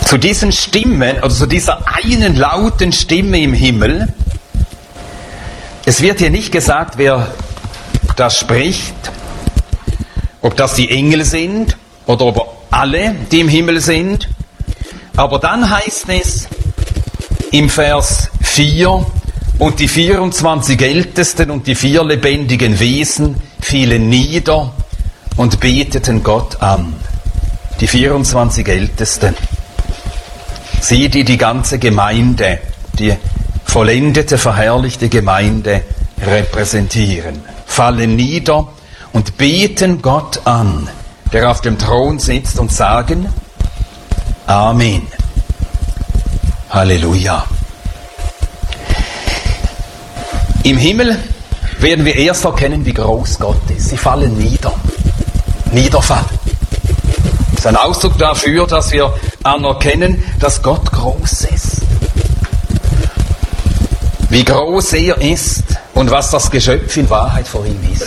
zu diesen Stimmen, oder zu dieser einen lauten Stimme im Himmel, es wird hier nicht gesagt, wer das spricht, ob das die Engel sind oder ob alle, die im Himmel sind. Aber dann heißt es im Vers 4, und die 24 Ältesten und die 4 lebendigen Wesen fielen nieder und beteten Gott an. Die 24 Ältesten. Sie, die ganze Gemeinde, die vollendete, verherrlichte Gemeinde repräsentieren, fallen nieder und beten Gott an, der auf dem Thron sitzt, und sagen: Amen. Halleluja. Im Himmel werden wir erst erkennen, wie groß Gott ist. Sie fallen nieder. Niederfallen. Das ist ein Ausdruck dafür, dass wir anerkennen, dass Gott groß ist. Wie groß er ist und was das Geschöpf in Wahrheit vor ihm ist.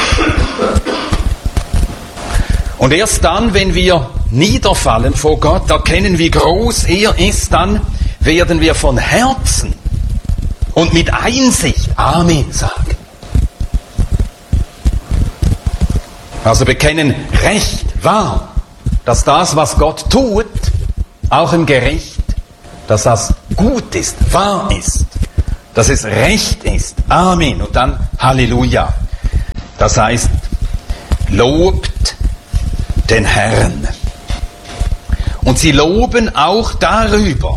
Und erst dann, wenn wir niederfallen vor Gott, erkennen, wie groß er ist, dann werden wir von Herzen und mit Einsicht Amen sagen. Also bekennen recht, wahr, dass das, was Gott tut, auch im Gericht, dass das gut ist, wahr ist, dass es recht ist. Amen. Und dann Halleluja. Das heißt, lobt den Herrn. Und sie loben auch darüber.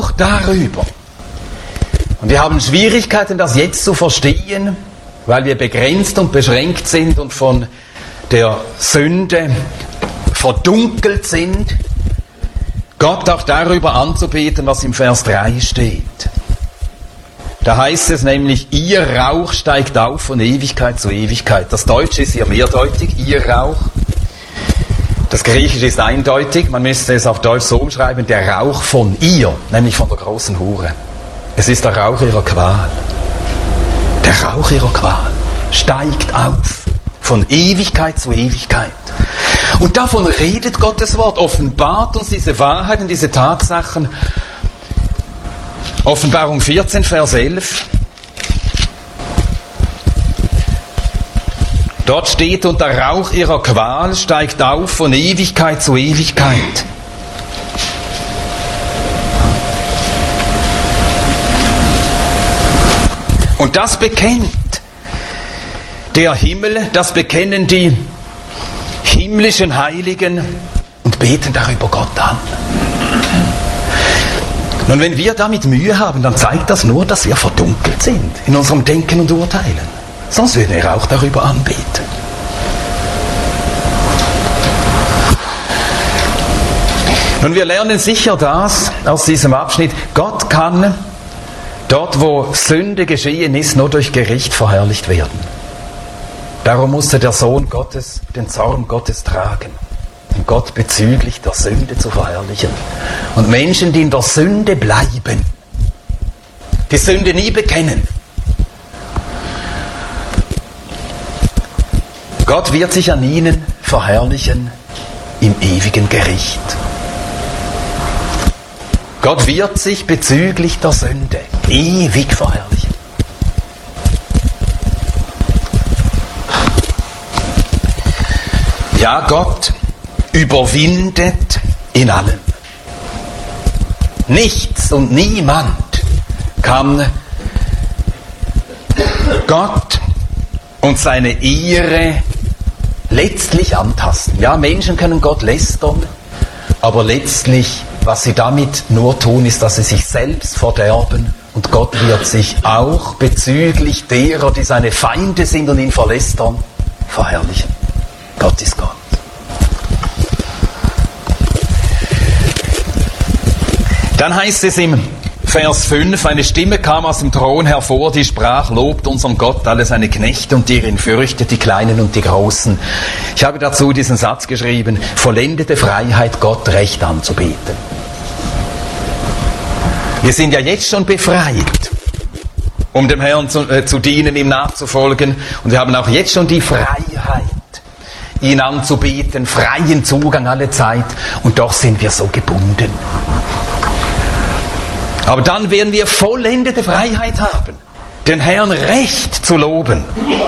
Und wir haben Schwierigkeiten, das jetzt zu verstehen, weil wir begrenzt und beschränkt sind und von der Sünde verdunkelt sind, Gott auch darüber anzubeten, was im Vers 3 steht. Da heißt es nämlich, ihr Rauch steigt auf von Ewigkeit zu Ewigkeit. Das Deutsche ist hier mehrdeutig, ihr Rauch. Das Griechische ist eindeutig, man müsste es auf Deutsch so umschreiben, der Rauch von ihr, nämlich von der großen Hure. Es ist der Rauch ihrer Qual. Der Rauch ihrer Qual steigt auf von Ewigkeit zu Ewigkeit. Und davon redet Gottes Wort, offenbart uns diese Wahrheiten, diese Tatsachen. Offenbarung 14, Vers 11. Dort steht, und der Rauch ihrer Qual steigt auf von Ewigkeit zu Ewigkeit. Und das bekennt der Himmel, das bekennen die himmlischen Heiligen und beten darüber Gott an. Nun, wenn wir damit Mühe haben, dann zeigt das nur, dass wir verdunkelt sind in unserem Denken und Urteilen. Sonst würden wir auch darüber anbeten. Nun, wir lernen sicher das aus diesem Abschnitt. Gott kann dort, wo Sünde geschehen ist, nur durch Gericht verherrlicht werden. Darum musste der Sohn Gottes den Zorn Gottes tragen, um Gott bezüglich der Sünde zu verherrlichen. Und Menschen, die in der Sünde bleiben, die Sünde nie bekennen, Gott wird sich an ihnen verherrlichen im ewigen Gericht. Gott wird sich bezüglich der Sünde ewig verherrlichen. Ja, Gott überwindet in allem. Nichts und niemand kann Gott und seine Ehre letztlich antasten. Ja, Menschen können Gott lästern, aber letztlich, was sie damit nur tun, ist, dass sie sich selbst verderben, und Gott wird sich auch bezüglich derer, die seine Feinde sind und ihn verlästern, verherrlichen. Gott ist Gott. Dann heißt es im Vers 5, eine Stimme kam aus dem Thron hervor, die sprach, lobt unseren Gott alle seine Knechte und die ihn fürchtet, die Kleinen und die Großen. Ich habe dazu diesen Satz geschrieben, vollendete Freiheit, Gott recht anzubeten. Wir sind ja jetzt schon befreit, um dem Herrn zu dienen, ihm nachzufolgen, und wir haben auch jetzt schon die Freiheit, ihn anzubeten, freien Zugang alle Zeit, und doch sind wir so gebunden. Aber dann werden wir vollendete Freiheit haben, den Herrn recht zu loben.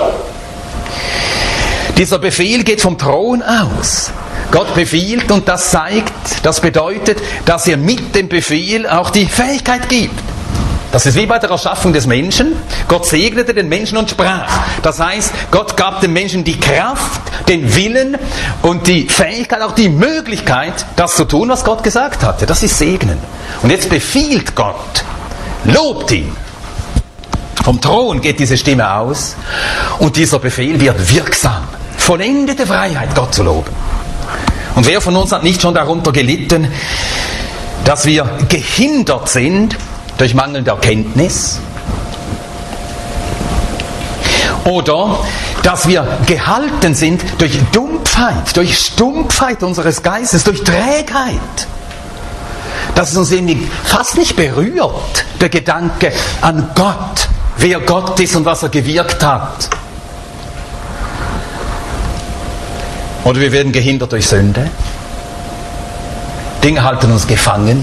Dieser Befehl geht vom Thron aus. Gott befiehlt, und das bedeutet, dass er mit dem Befehl auch die Fähigkeit gibt. Das ist wie bei der Erschaffung des Menschen. Gott segnete den Menschen und sprach. Das heißt, Gott gab dem Menschen die Kraft, den Willen und die Fähigkeit, auch die Möglichkeit, das zu tun, was Gott gesagt hatte. Das ist Segnen. Und jetzt befiehlt Gott, lobt ihn. Vom Thron geht diese Stimme aus und dieser Befehl wird wirksam. Vollendete Freiheit, Gott zu loben. Und wer von uns hat nicht schon darunter gelitten, dass wir gehindert sind durch mangelnde Erkenntnis? Oder dass wir gehalten sind durch Dumpfheit, durch Stumpfheit unseres Geistes, durch Trägheit? Dass es uns irgendwie fast nicht berührt, der Gedanke an Gott, wer Gott ist und was er gewirkt hat. Oder wir werden gehindert durch Sünde. Dinge halten uns gefangen,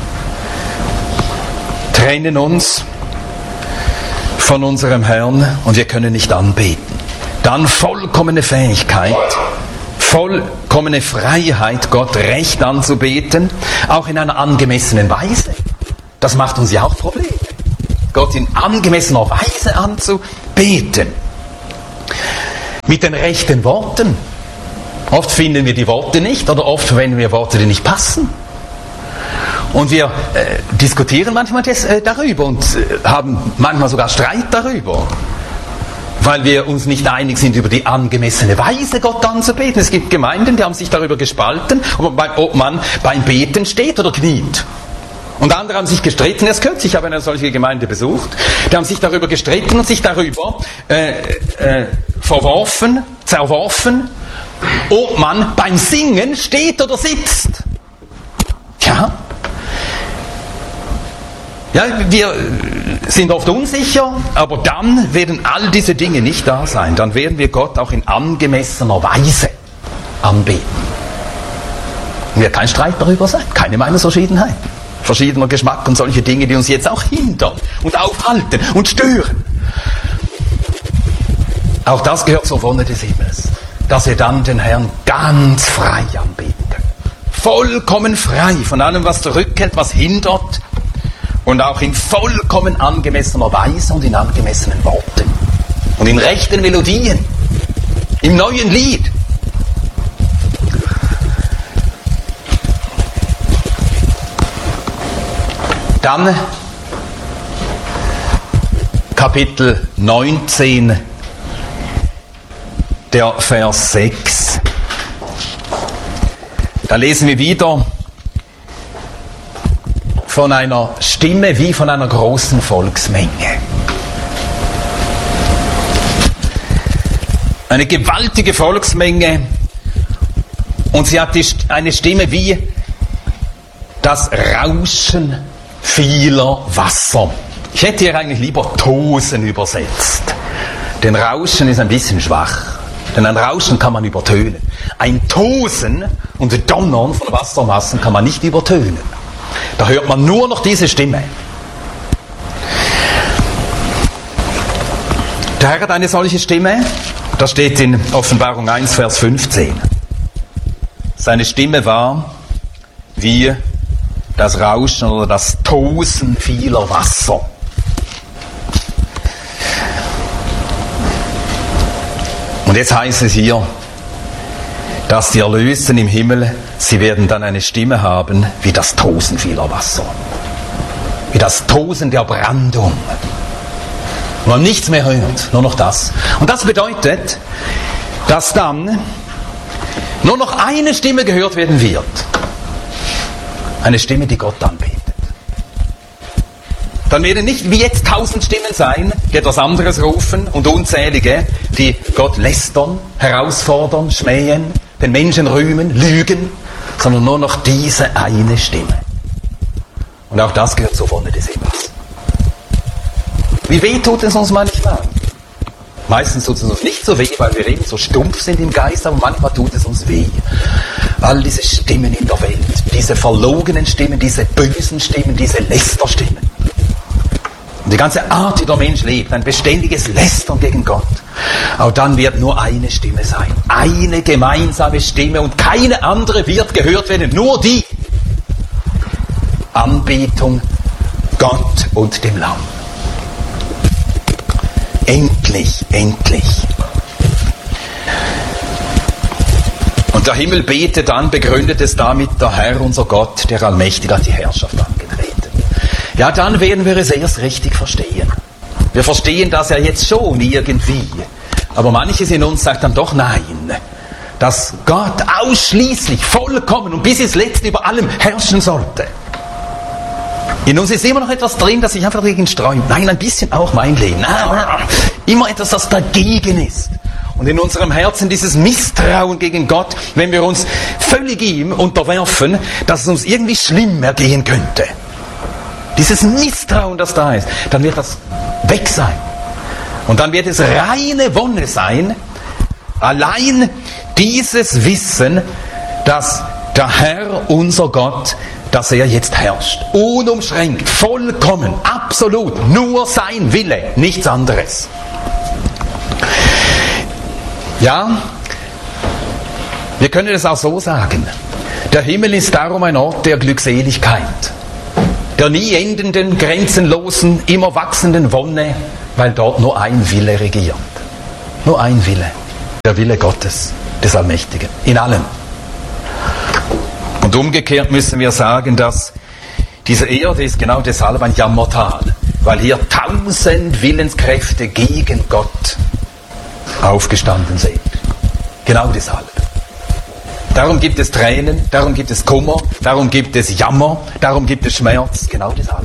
trennen uns von unserem Herrn und wir können nicht anbeten. Dann vollkommene Fähigkeit, vollkommene Freiheit, Gott recht anzubeten, auch in einer angemessenen Weise. Das macht uns ja auch Probleme. Gott in angemessener Weise anzubeten. Mit den rechten Worten. Oft finden wir die Worte nicht oder oft verwenden wir Worte, die nicht passen. Und wir diskutieren manchmal darüber und haben manchmal sogar Streit darüber, weil wir uns nicht einig sind über die angemessene Weise, Gott anzubeten. Es gibt Gemeinden, die haben sich darüber gespalten, ob man beim Beten steht oder kniet. Und andere haben sich gestritten, erst kürzlich habe ich eine solche Gemeinde besucht, die haben sich darüber gestritten und sich darüber zerworfen, ob man beim Singen steht oder sitzt. Ja, wir sind oft unsicher, aber dann werden all diese Dinge nicht da sein. Dann werden wir Gott auch in angemessener Weise anbeten. Und wird kein Streit darüber sein, keine Meinungsverschiedenheit. Verschiedener Geschmack und solche Dinge, die uns jetzt auch hindern und aufhalten und stören. Auch das gehört zur Wonne des Himmels, dass wir dann den Herrn ganz frei anbeten können. Vollkommen frei von allem, was zurückhält, was hindert, und auch in vollkommen angemessener Weise und in angemessenen Worten und in rechten Melodien, im neuen Lied. Dann Kapitel 19, der Vers 6. Da lesen wir wieder von einer Stimme wie von einer großen Volksmenge. Eine gewaltige Volksmenge, und sie hat eine Stimme wie das Rauschen vieler Wasser. Ich hätte hier eigentlich lieber Tosen übersetzt. Denn Rauschen ist ein bisschen schwach. Denn ein Rauschen kann man übertönen. Ein Tosen und Donnern von Wassermassen kann man nicht übertönen. Da hört man nur noch diese Stimme. Der Herr hat eine solche Stimme. Das steht in Offenbarung 1, Vers 15. Seine Stimme war wie das Rauschen oder das Tosen vieler Wasser. Und jetzt heißt es hier, dass die Erlösten im Himmel, sie werden dann eine Stimme haben wie das Tosen vieler Wasser. Wie das Tosen der Brandung. Und man nichts mehr hört, nur noch das. Und das bedeutet, dass dann nur noch eine Stimme gehört werden wird. Eine Stimme, die Gott anbetet. Dann werden nicht wie jetzt 1000 Stimmen sein, die etwas anderes rufen, und unzählige, die Gott lästern, herausfordern, schmähen, den Menschen rühmen, lügen, sondern nur noch diese eine Stimme. Und auch das gehört zur Wonne des Himmels. Wie weh tut es uns manchmal, Meistens tut es uns nicht so weh, weil wir eben so stumpf sind im Geist, aber manchmal tut es uns weh. All diese Stimmen in der Welt, diese verlogenen Stimmen, diese bösen Stimmen, diese Lästerstimmen. Und die ganze Art, wie der Mensch lebt, ein beständiges Lästern gegen Gott. Auch dann wird nur eine Stimme sein. Eine gemeinsame Stimme und keine andere wird gehört werden. Nur die Anbetung Gott und dem Lamm. Endlich, endlich. Und der Himmel betet dann, begründet es damit, der Herr, unser Gott, der Allmächtige, hat die Herrschaft angetreten. Ja, dann werden wir es erst richtig verstehen. Wir verstehen das ja jetzt schon irgendwie. Aber manches in uns sagt dann doch nein. Dass Gott ausschließlich, vollkommen und bis ins Letzte über allem herrschen sollte. In uns ist immer noch etwas drin, das sich einfach dagegen sträubt. Nein, ein bisschen auch mein Leben. Immer etwas, das dagegen ist. Und in unserem Herzen dieses Misstrauen gegen Gott, wenn wir uns völlig ihm unterwerfen, dass es uns irgendwie schlimm ergehen könnte. Dieses Misstrauen, das da ist, dann wird das weg sein. Und dann wird es reine Wonne sein, allein dieses Wissen, dass der Herr, unser Gott, dass er jetzt herrscht. Unumschränkt, vollkommen, absolut, nur sein Wille, nichts anderes. Ja, wir können es auch so sagen. Der Himmel ist darum ein Ort der Glückseligkeit, der nie endenden, grenzenlosen, immer wachsenden Wonne, weil dort nur ein Wille regiert. Nur ein Wille. Der Wille Gottes, des Allmächtigen, in allem. Und umgekehrt müssen wir sagen, dass diese Erde ist genau deshalb ein Jammertal, weil hier 1000 Willenskräfte gegen Gott aufgestanden sind. Genau deshalb. Darum gibt es Tränen, darum gibt es Kummer, darum gibt es Jammer, darum gibt es Schmerz, genau deshalb.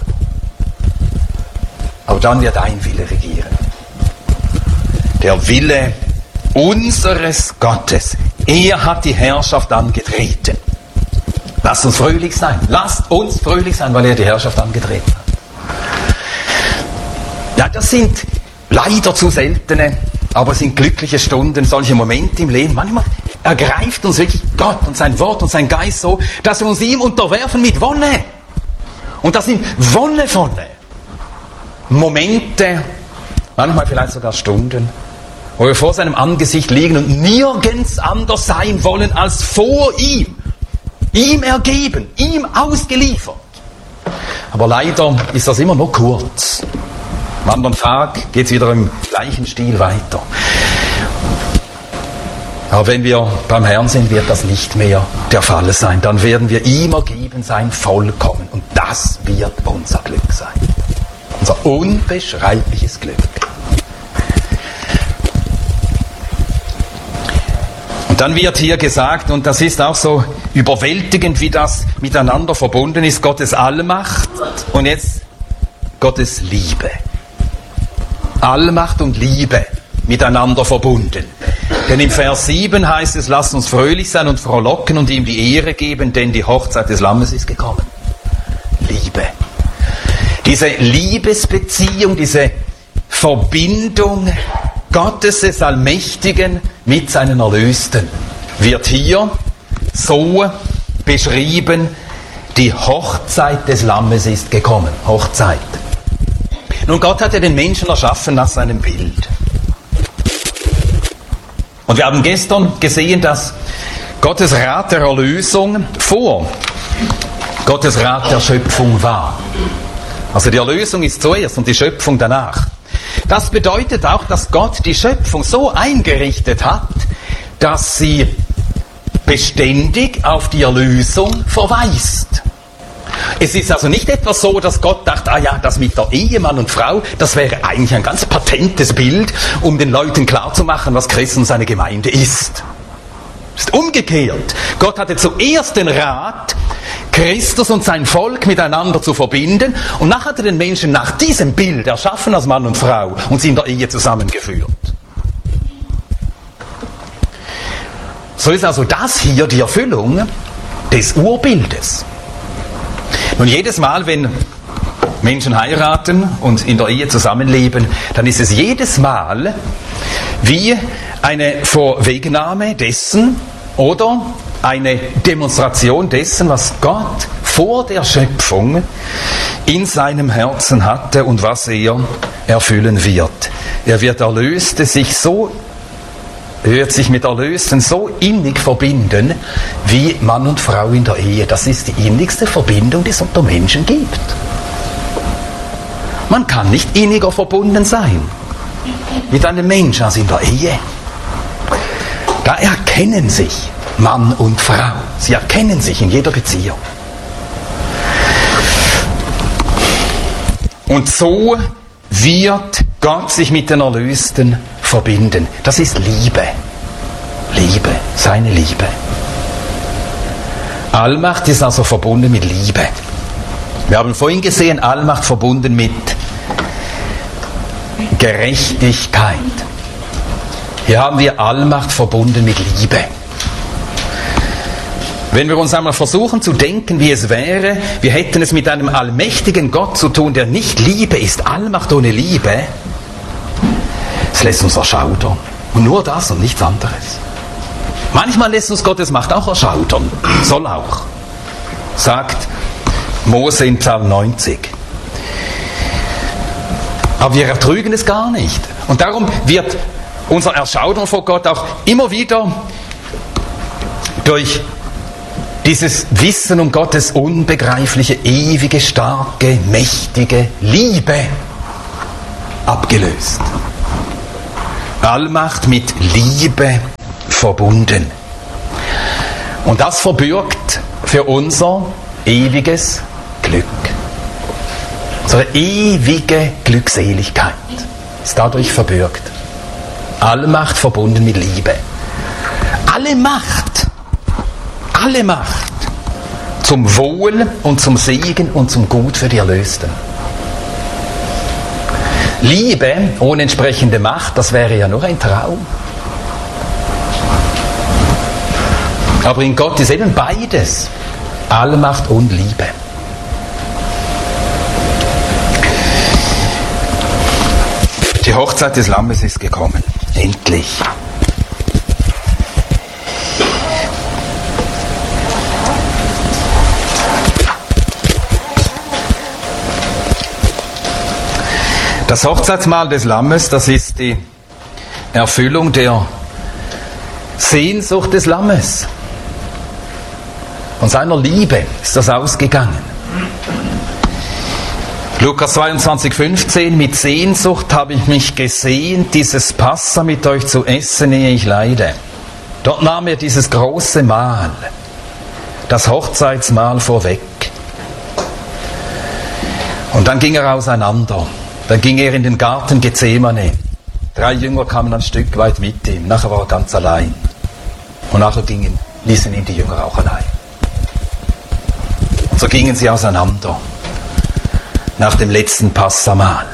Aber dann wird ein Wille regieren. Der Wille unseres Gottes. Er hat die Herrschaft angetreten. Lasst uns fröhlich sein. Lasst uns fröhlich sein, weil er die Herrschaft angetreten hat. Ja, das sind leider zu seltene, aber es sind glückliche Stunden, solche Momente im Leben. Manchmal ergreift uns wirklich Gott und sein Wort und sein Geist so, dass wir uns ihm unterwerfen mit Wonne. Und das sind wonnevolle Momente, manchmal vielleicht sogar Stunden, wo wir vor seinem Angesicht liegen und nirgends anders sein wollen als vor ihm. Ihm ergeben, ihm ausgeliefert. Aber leider ist das immer nur kurz. Am anderen Tag geht es wieder im gleichen Stil weiter. Aber wenn wir beim Herrn sind, wird das nicht mehr der Fall sein. Dann werden wir ihm ergeben sein, vollkommen. Und das wird unser Glück sein. Unser unbeschreibliches Glück. Und dann wird hier gesagt, und das ist auch so überwältigend, wie das miteinander verbunden ist, Gottes Allmacht und jetzt Gottes Liebe. Allmacht und Liebe miteinander verbunden. Denn im Vers 7 heißt es, lasst uns fröhlich sein und frohlocken und ihm die Ehre geben, denn die Hochzeit des Lammes ist gekommen. Liebe. Diese Liebesbeziehung, diese Verbindung Gottes des Allmächtigen mit seinen Erlösten wird hier so beschrieben, die Hochzeit des Lammes ist gekommen. Hochzeit. Nun, Gott hat ja den Menschen erschaffen nach seinem Bild. Und wir haben gestern gesehen, dass Gottes Rat der Erlösung vor Gottes Rat der Schöpfung war. Also die Erlösung ist zuerst und die Schöpfung danach. Das bedeutet auch, dass Gott die Schöpfung so eingerichtet hat, dass sie beständig auf die Erlösung verweist. Es ist also nicht etwas so, dass Gott dachte, das mit der Ehemann und Frau, das wäre eigentlich ein ganz patentes Bild, um den Leuten klarzumachen, was Christus und seine Gemeinde ist. Es ist umgekehrt. Gott hatte zuerst den Rat, Christus und sein Volk miteinander zu verbinden, und nachher hat er den Menschen nach diesem Bild erschaffen als Mann und Frau und sie in der Ehe zusammengeführt. So ist also das hier die Erfüllung des Urbildes. Nun, jedes Mal, wenn Menschen heiraten und in der Ehe zusammenleben, dann ist es jedes Mal wie eine Vorwegnahme dessen oder eine Demonstration dessen, was Gott vor der Schöpfung in seinem Herzen hatte und was er erfüllen wird. Er wird sich mit Erlösten so innig verbinden, wie Mann und Frau in der Ehe. Das ist die innigste Verbindung, die es unter Menschen gibt. Man kann nicht inniger verbunden sein mit einem Menschen als in der Ehe. Da erkennen sich Mann und Frau. Sie erkennen sich in jeder Beziehung. Und so wird Gott sich mit den Erlösten verbinden. Das ist Liebe. Liebe, seine Liebe. Allmacht ist also verbunden mit Liebe. Wir haben vorhin gesehen, Allmacht verbunden mit Gerechtigkeit. Hier haben wir Allmacht verbunden mit Liebe. Wenn wir uns einmal versuchen zu denken, wie es wäre, wir hätten es mit einem allmächtigen Gott zu tun, der nicht Liebe ist, Allmacht ohne Liebe, es lässt uns erschaudern. Und nur das und nichts anderes. Manchmal lässt uns Gottes Macht auch erschaudern. Soll auch. Sagt Mose in Psalm 90. Aber wir ertrügen es gar nicht. Und darum wird unser Erschaudern vor Gott auch immer wieder durch dieses Wissen um Gottes unbegreifliche, ewige, starke, mächtige Liebe abgelöst. Allmacht mit Liebe verbunden. Und das verbirgt für unser ewiges Glück. Unsere ewige Glückseligkeit ist dadurch verbirgt. Allmacht verbunden mit Liebe. Alle Macht zum Wohl und zum Segen und zum Gut für die Erlösten. Liebe ohne entsprechende Macht, das wäre ja nur ein Traum. Aber in Gott ist eben beides, Allmacht und Liebe. Die Hochzeit des Lammes ist gekommen, endlich. Das Hochzeitsmahl des Lammes, das ist die Erfüllung der Sehnsucht des Lammes. Von seiner Liebe ist das ausgegangen. Lukas 22,15: Mit Sehnsucht habe ich mich gesehnt, dieses Passa mit euch zu essen, ehe ich leide. Dort nahm er dieses große Mahl, das Hochzeitsmahl vorweg. Und dann ging er auseinander. Dann ging er in den Garten Gethsemane. 3 Jünger kamen ein Stück weit mit ihm. Nachher war er ganz allein. Und nachher ließen ihn die Jünger auch allein. Und so gingen sie auseinander. Nach dem letzten Passamahl.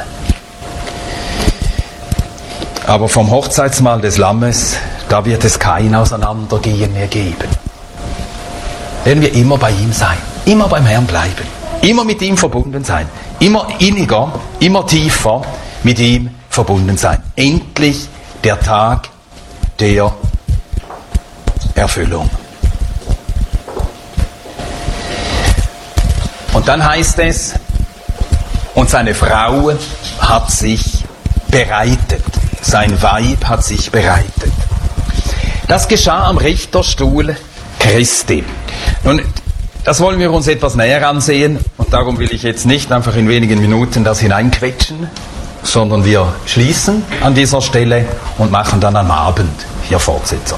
Aber vom Hochzeitsmahl des Lammes, da wird es kein Auseinandergehen mehr geben. Werden wir immer bei ihm sein. Immer beim Herrn bleiben. Immer mit ihm verbunden sein. Immer inniger, immer tiefer mit ihm verbunden sein. Endlich der Tag der Erfüllung. Und dann heißt es, und seine Frau hat sich bereitet. Sein Weib hat sich bereitet. Das geschah am Richterstuhl Christi. Nun, das wollen wir uns etwas näher ansehen und darum will ich jetzt nicht einfach in wenigen Minuten das hineinquetschen, sondern wir schließen an dieser Stelle und machen dann am Abend hier Fortsetzung.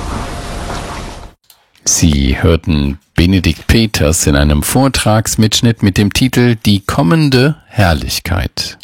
Sie hörten Benedikt Peters in einem Vortragsmitschnitt mit dem Titel Die kommende Herrlichkeit.